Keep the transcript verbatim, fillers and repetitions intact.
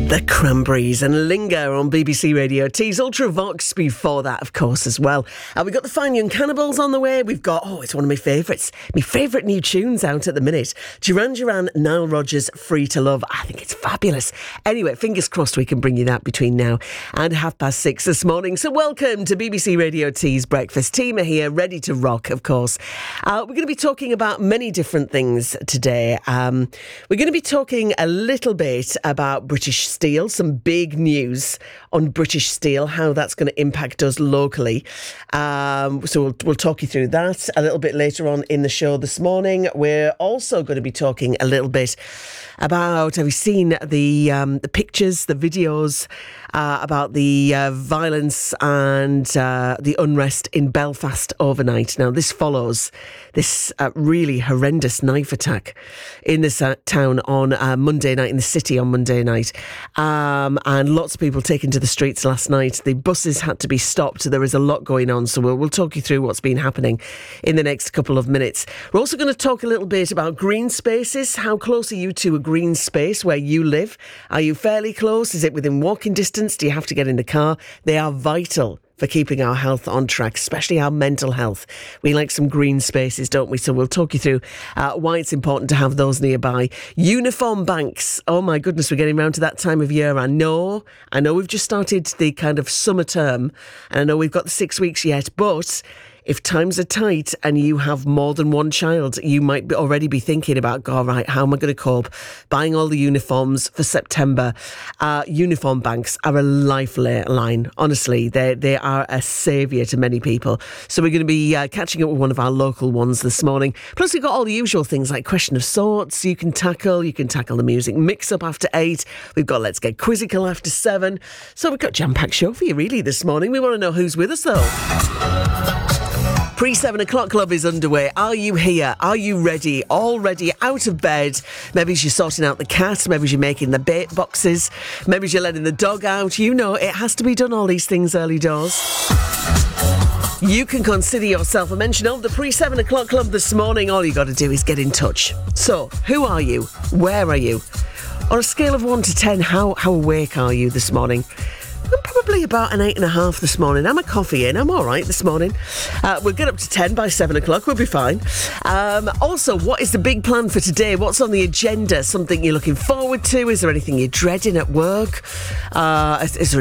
The Cranberries and Linger on B B C Radio T's Ultravox before that, of course, as well. Uh, we've got the Fine Young Cannibals on the way. We've got, oh, it's one of my favourites. My favourite new tunes out at the minute. Duran Duran, Nile Rodgers, Free to Love. I think it's fabulous. Anyway, fingers crossed we can bring you that between now and half past six this morning. So welcome to B B C Radio T's Breakfast. Team are here, ready to rock, of course. Uh, we're going to be talking about many different things today. Um, we're going to be talking a little bit about British Steel, some big news on British Steel, how that's going to impact us locally. Um, so we'll, we'll talk you through that a little bit later on in the show this morning. We're also going to be talking a little bit about, have you seen the um, the pictures, the videos uh, about the uh, violence and uh, the unrest in Belfast overnight? Now, this follows this uh, really horrendous knife attack in this uh, town on uh, Monday night, in the city on Monday night. Um, and lots of people taken to the streets last night. The buses had to be stopped. There is a lot going on. So we'll, we'll talk you through what's been happening in the next couple of minutes. We're also going to talk a little bit about green spaces. How close are you to a green space where you live? Are you fairly close? Is it within walking distance? Do you have to get in the car? They are vital for keeping our health on track, especially our mental health. We like some green spaces, don't we? So we'll talk you through uh, why it's important to have those nearby. Uniform banks. Oh my goodness, we're getting around to that time of year. I know, I know we've just started the kind of summer term, and I know we've got the six weeks yet, but if times are tight and you have more than one child, you might be already be thinking about, God, right, how am I going to cope? Buying all the uniforms for September. Uh, uniform banks are a lifeline. Honestly, they they are a saviour to many people. So we're going to be uh, catching up with one of our local ones this morning. Plus, we've got all the usual things like Question of Sorts you can tackle. You can tackle the music mix-up after eight. We've got Let's Get Quizzical after seven. So we've got a jam-packed show for you, really, this morning. We want to know who's with us, though. Pre-seven o'clock club is underway. Are you here? Are you ready? Already out of bed? Maybe you're sorting out the cat. Maybe you're making the bait boxes. Maybe you're letting the dog out. You know, it has to be done, all these things early doors. You can consider yourself a mention of the pre-seven o'clock club this morning. All you got to do is get in touch. So, who are you? Where are you? On a scale of one to ten, how, how awake are you this morning? I'm probably about an eight and a half this morning. I'm a coffee in. I'm all right this morning. Uh, we'll get up to ten by seven o'clock. We'll be fine. Um, also, what is the big plan for today? What's on the agenda? Something you're looking forward to? Is there anything you're dreading at work? Uh, is, is there